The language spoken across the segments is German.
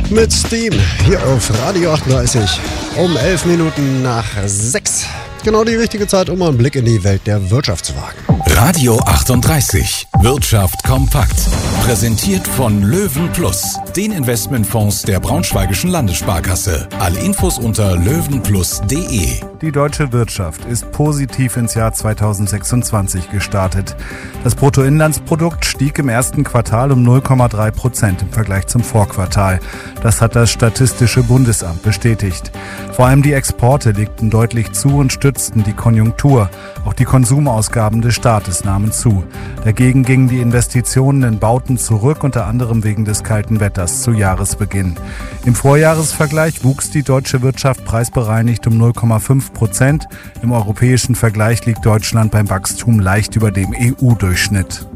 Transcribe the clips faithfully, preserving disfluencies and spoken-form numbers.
mit Steam hier auf Radio achtunddreißig um elf Minuten nach sechs. Genau die richtige Zeit, um einen Blick in die Welt der Wirtschaft zu wagen. Radio achtunddreißig. Wirtschaft kompakt. Präsentiert von Löwen Plus, den Investmentfonds der Braunschweigischen Landessparkasse. Alle Infos unter löwenplus punkt de. Die deutsche Wirtschaft ist positiv ins Jahr zweitausendsechsundzwanzig gestartet. Das Bruttoinlandsprodukt stieg im ersten Quartal um null Komma drei Prozent im Vergleich zum Vorquartal. Das hat das Statistische Bundesamt bestätigt. Vor allem die Exporte legten deutlich zu und stützten die Konjunktur. Auch die Konsumausgaben des Staates nahmen zu. Dagegen gingen die Investitionen in Bauten zurück, unter anderem wegen des kalten Wetters zu Jahresbeginn. Im Vorjahresvergleich wuchs die deutsche Wirtschaft preisbereinigt um null Komma fünf Prozent. Im europäischen Vergleich liegt Deutschland beim Wachstum leicht über dem E U-Durchschnitt.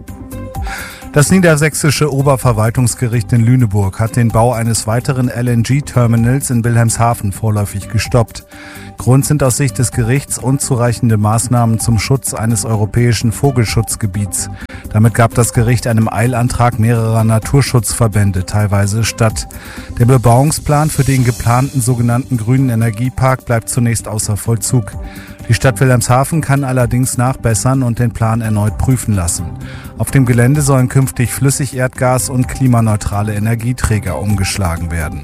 Das niedersächsische Oberverwaltungsgericht in Lüneburg hat den Bau eines weiteren L N G-Terminals in Wilhelmshaven vorläufig gestoppt. Grund sind aus Sicht des Gerichts unzureichende Maßnahmen zum Schutz eines europäischen Vogelschutzgebiets. Damit gab das Gericht einem Eilantrag mehrerer Naturschutzverbände teilweise statt. Der Bebauungsplan für den geplanten sogenannten grünen Energiepark bleibt zunächst außer Vollzug. Die Stadt Wilhelmshaven kann allerdings nachbessern und den Plan erneut prüfen lassen. Auf dem Gelände sollen künftig Flüssigerdgas und klimaneutrale Energieträger umgeschlagen werden.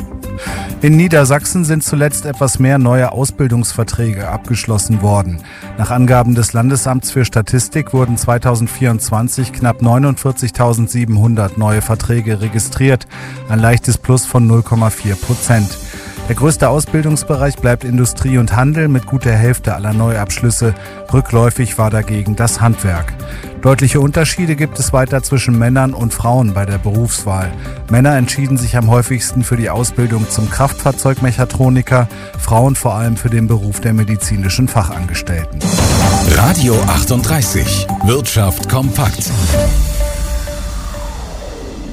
In Niedersachsen sind zuletzt etwas mehr neue Ausbildungsverträge abgeschlossen worden. Nach Angaben des Landesamts für Statistik wurden zweitausendvierundzwanzig knapp neunundvierzigtausendsiebenhundert neue Verträge registriert, ein leichtes Plus von null Komma vier Prozent. Der größte Ausbildungsbereich bleibt Industrie und Handel mit gut der Hälfte aller Neuabschlüsse. Rückläufig war dagegen das Handwerk. Deutliche Unterschiede gibt es weiter zwischen Männern und Frauen bei der Berufswahl. Männer entschieden sich am häufigsten für die Ausbildung zum Kraftfahrzeugmechatroniker, Frauen vor allem für den Beruf der medizinischen Fachangestellten. Radio achtunddreißig. Wirtschaft kompakt.